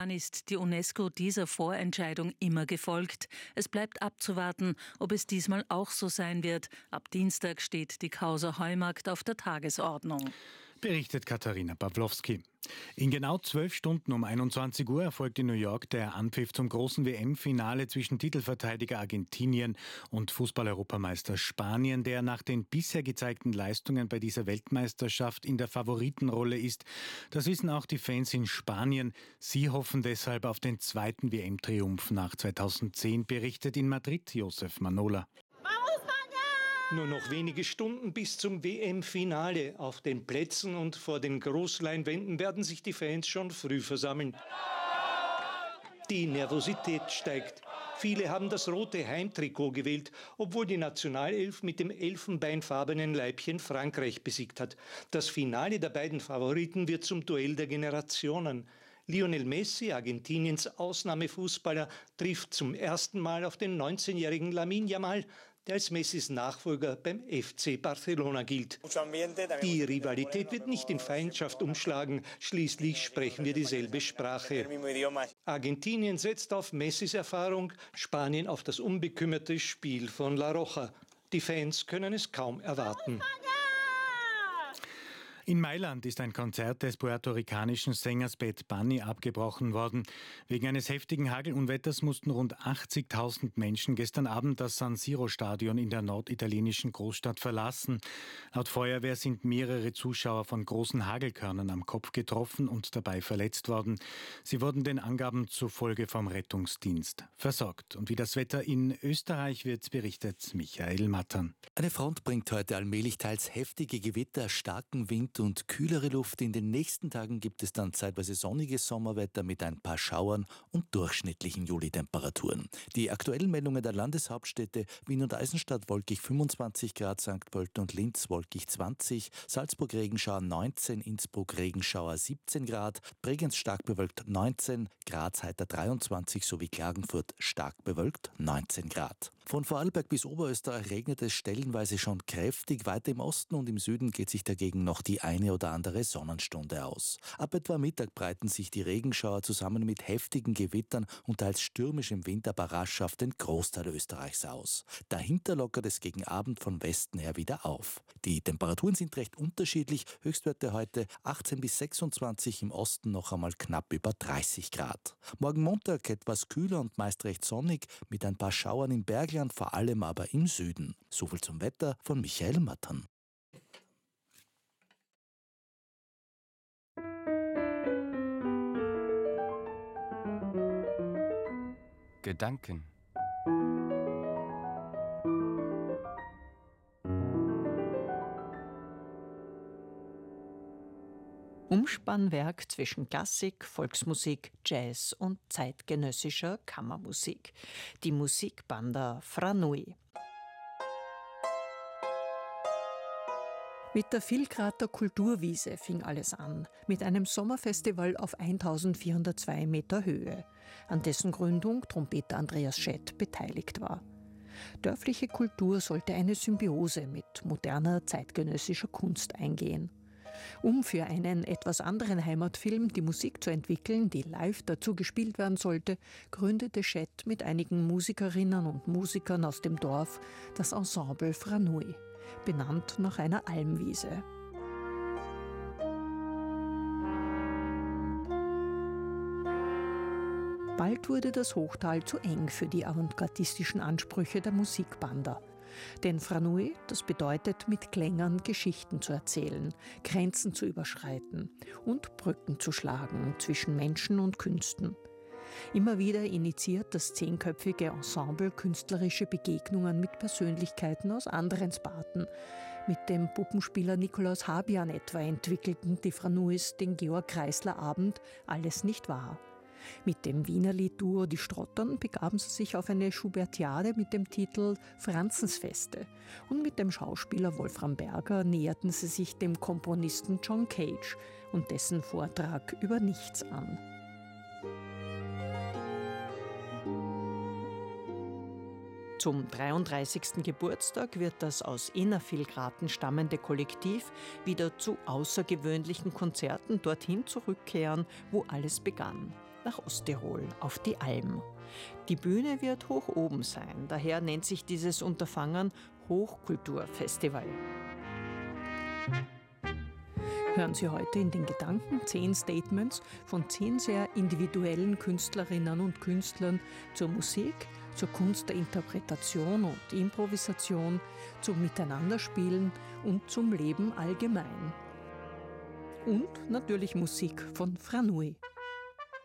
Ist die UNESCO dieser Vorentscheidung immer gefolgt. Es bleibt abzuwarten, ob es diesmal auch so sein wird. Ab Dienstag steht die Causa Heumarkt auf der Tagesordnung. Berichtet Katharina Pawlowski. In genau 12 Stunden um 21 Uhr erfolgt in New York der Anpfiff zum großen WM-Finale zwischen Titelverteidiger Argentinien und Fußball-Europameister Spanien, der nach den bisher gezeigten Leistungen bei dieser Weltmeisterschaft in der Favoritenrolle ist. Das wissen auch die Fans in Spanien. Sie hoffen deshalb auf den zweiten WM-Triumph nach 2010, berichtet in Madrid Josef Manola. Nur noch wenige Stunden bis zum WM-Finale. Auf den Plätzen und vor den Großleinwänden werden sich die Fans schon früh versammeln. Die Nervosität steigt. Viele haben das rote Heimtrikot gewählt, obwohl die Nationalelf mit dem elfenbeinfarbenen Leibchen Frankreich besiegt hat. Das Finale der beiden Favoriten wird zum Duell der Generationen. Lionel Messi, Argentiniens Ausnahmefußballer, trifft zum ersten Mal auf den 19-jährigen Lamine Yamal, der als Messis Nachfolger beim FC Barcelona gilt. Die Rivalität wird nicht in Feindschaft umschlagen, schließlich sprechen wir dieselbe Sprache. Argentinien setzt auf Messis Erfahrung, Spanien auf das unbekümmerte Spiel von La Roja. Die Fans können es kaum erwarten. In Mailand ist ein Konzert des puerto-ricanischen Sängers Bad Bunny abgebrochen worden. Wegen eines heftigen Hagelunwetters mussten rund 80.000 Menschen gestern Abend das San Siro-Stadion in der norditalienischen Großstadt verlassen. Laut Feuerwehr sind mehrere Zuschauer von großen Hagelkörnern am Kopf getroffen und dabei verletzt worden. Sie wurden den Angaben zufolge vom Rettungsdienst versorgt. Und wie das Wetter in Österreich wird, berichtet Michael Mattern. Eine Front bringt heute allmählich teils heftige Gewitter, starken Wind und kühlere Luft. In den nächsten Tagen gibt es dann zeitweise sonniges Sommerwetter mit ein paar Schauern und durchschnittlichen Juli-Temperaturen. Die aktuellen Meldungen der Landeshauptstädte: Wien und Eisenstadt wolkig 25 Grad, St. Pölten und Linz wolkig 20, Salzburg Regenschauer 19, Innsbruck Regenschauer 17 Grad, Bregenz stark bewölkt 19, Graz heiter 23 sowie Klagenfurt stark bewölkt 19 Grad. Von Vorarlberg bis Oberösterreich regnet es stellenweise schon kräftig. Weiter im Osten und im Süden geht sich dagegen noch die eine oder andere Sonnenstunde aus. Ab etwa Mittag breiten sich die Regenschauer zusammen mit heftigen Gewittern und teils stürmischem Wind aber rasch auf den Großteil Österreichs aus. Dahinter lockert es gegen Abend von Westen her wieder auf. Die Temperaturen sind recht unterschiedlich. Höchstwerte heute 18 bis 26, im Osten noch einmal knapp über 30 Grad. Morgen Montag etwas kühler und meist recht sonnig mit ein paar Schauern im Bergland, vor allem aber im Süden. Soviel zum Wetter von Michael Mattern. Gedanken. Umspannwerk zwischen Klassik, Volksmusik, Jazz und zeitgenössischer Kammermusik. Die Musikbanda Franui. Mit der Vilgrater Kulturwiese fing alles an, mit einem Sommerfestival auf 1402 Meter Höhe, an dessen Gründung Trompeter Andreas Schett beteiligt war. Dörfliche Kultur sollte eine Symbiose mit moderner zeitgenössischer Kunst eingehen. Um für einen etwas anderen Heimatfilm die Musik zu entwickeln, die live dazu gespielt werden sollte, gründete Schett mit einigen Musikerinnen und Musikern aus dem Dorf das Ensemble Franui, benannt nach einer Almwiese. Bald wurde das Hochtal zu eng für die avantgardistischen Ansprüche der Musikbanda. Denn Franui, das bedeutet, mit Klängern Geschichten zu erzählen, Grenzen zu überschreiten und Brücken zu schlagen zwischen Menschen und Künsten. Immer wieder initiiert das 10-köpfige Ensemble künstlerische Begegnungen mit Persönlichkeiten aus anderen Sparten. Mit dem Puppenspieler Nikolaus Habian etwa entwickelten die Franuis den Georg-Kreisler-Abend Alles nicht wahr. Mit dem Wienerlied-Duo Die Strottern begaben sie sich auf eine Schubertiade mit dem Titel Franzensfeste. Und mit dem Schauspieler Wolfram Berger näherten sie sich dem Komponisten John Cage und dessen Vortrag über Nichts an. Zum 33. Geburtstag wird das aus Innervilgraten stammende Kollektiv wieder zu außergewöhnlichen Konzerten dorthin zurückkehren, wo alles begann. nach Osttirol, auf die Alm. Die Bühne wird hoch oben sein, daher nennt sich dieses Unterfangen Hochkulturfestival. Hören Sie heute in den Gedanken 10 Statements von 10 sehr individuellen Künstlerinnen und Künstlern zur Musik, zur Kunst der Interpretation und Improvisation, zum Miteinanderspielen und zum Leben allgemein. Und natürlich Musik von Franui.